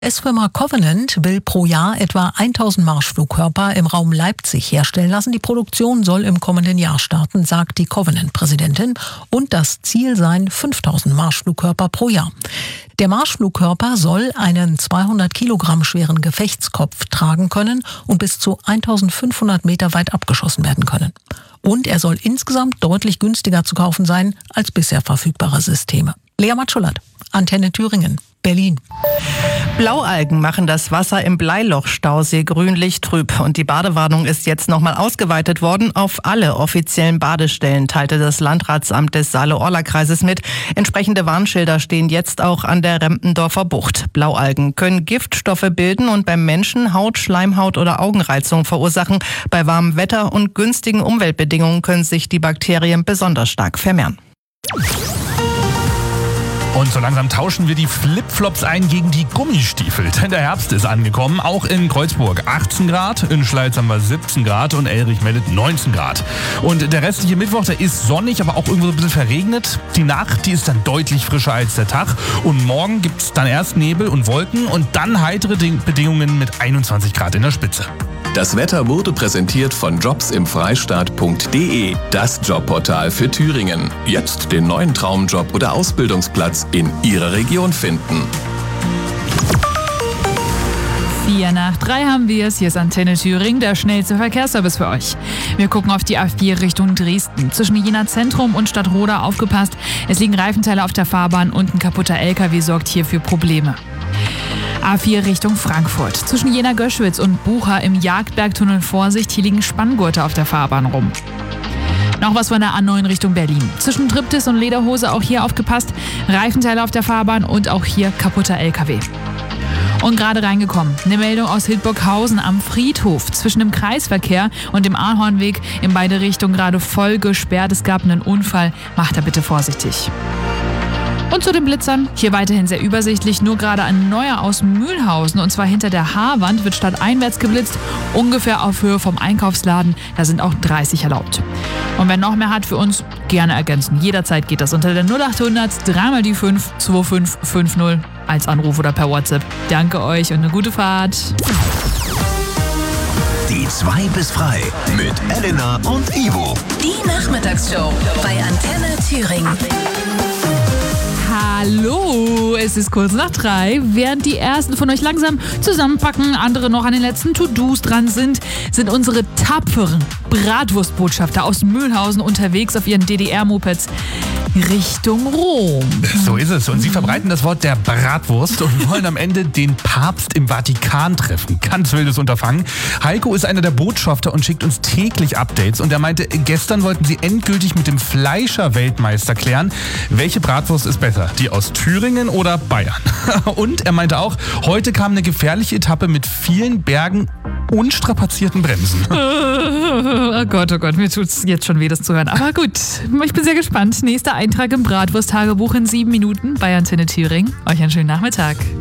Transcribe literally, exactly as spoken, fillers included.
S-Firma Covenant will pro Jahr etwa tausend Marschflugkörper im Raum Leipzig herstellen lassen. Die Produktion soll im kommenden Jahr starten, sagt die Covenant-Präsidentin. Und das Ziel seien fünftausend Marschflugkörper pro Jahr. Der Marschflugkörper soll einen zweihundert Kilogramm schweren Gefechtskopf tragen können und bis zu eintausendfünfhundert Meter weit abgeschossen werden können. Und er soll insgesamt deutlich günstiger zu kaufen sein als bisher verfügbare Systeme. Lea Matschulat, Antenne Thüringen, Berlin. Blaualgen machen das Wasser im Bleiloch-Stausee grünlich trüb. Und die Badewarnung ist jetzt nochmal ausgeweitet worden auf alle offiziellen Badestellen, teilte das Landratsamt des Saale-Orla-Kreises mit. Entsprechende Warnschilder stehen jetzt auch an der Rempendorfer Bucht. Blaualgen können Giftstoffe bilden und beim Menschen Haut, Schleimhaut oder Augenreizung verursachen. Bei warmem Wetter und günstigen Umweltbedingungen können sich die Bakterien besonders stark vermehren. Und so langsam tauschen wir die Flipflops ein gegen die Gummistiefel. Denn der Herbst ist angekommen, auch in Kreuzburg achtzehn Grad, in Schleiz haben wir siebzehn Grad und Elrich meldet neunzehn Grad. Und der restliche Mittwoch, der ist sonnig, aber auch irgendwo so ein bisschen verregnet. Die Nacht, die ist dann deutlich frischer als der Tag. Und morgen gibt es dann erst Nebel und Wolken und dann heitere Bedingungen mit einundzwanzig Grad in der Spitze. Das Wetter wurde präsentiert von jobs im freistaat punkt de, das Jobportal für Thüringen. Jetzt den neuen Traumjob oder Ausbildungsplatz in Ihrer Region finden. Vier nach drei haben wir es. Hier ist Antenne Thüringen, der schnellste Verkehrsservice für euch. Wir gucken auf die A vier Richtung Dresden. Zwischen Jena Zentrum und Stadtroda aufgepasst. Es liegen Reifenteile auf der Fahrbahn und ein kaputter L K W sorgt hier für Probleme. A vier Richtung Frankfurt. Zwischen Jena-Göschwitz und Bucha im Jagdbergtunnel Vorsicht. Hier liegen Spanngurte auf der Fahrbahn rum. Noch was von der A neun Richtung Berlin. Zwischen Triptis und Lederhose auch hier aufgepasst. Reifenteile auf der Fahrbahn und auch hier kaputter L K W. Und gerade reingekommen, eine Meldung aus Hildburghausen am Friedhof. Zwischen dem Kreisverkehr und dem Ahornweg in beide Richtungen gerade voll gesperrt. Es gab einen Unfall. Macht da bitte vorsichtig. Und zu den Blitzern, hier weiterhin sehr übersichtlich, nur gerade ein neuer aus Mühlhausen und zwar hinter der Haarwand wird stadteinwärts geblitzt, ungefähr auf Höhe vom Einkaufsladen, da sind auch dreißig erlaubt. Und wer noch mehr hat für uns, gerne ergänzen, jederzeit geht das unter der null acht hundert drei mal die fünf zwei fünf fünf null als Anruf oder per WhatsApp. Danke euch und eine gute Fahrt. Die zwei bis frei mit Elena und Ivo. Die Nachmittagsshow bei Antenne Thüringen. Hallo, es ist kurz nach drei. Während die ersten von euch langsam zusammenpacken, andere noch an den letzten To-Dos dran sind, sind unsere tapferen Bratwurstbotschafter aus Mühlhausen unterwegs auf ihren D D R-Mopeds Richtung Rom. So ist es. Und sie verbreiten das Wort der Bratwurst und wollen am Ende den Papst im Vatikan treffen. Ganz wildes Unterfangen. Heiko ist einer der Botschafter und schickt uns täglich Updates. Und er meinte, gestern wollten sie endgültig mit dem Fleischer-Weltmeister klären, welche Bratwurst ist besser, die aus Thüringen oder Bayern. Und er meinte auch, heute kam eine gefährliche Etappe mit vielen Bergen und strapazierten Bremsen. Oh Gott, oh Gott, mir tut's jetzt schon weh, das zu hören. Aber gut, ich bin sehr gespannt. Nächster Eintrag im Bratwurst-Tagebuch in sieben Minuten bei Antenne Thüringen. Euch einen schönen Nachmittag.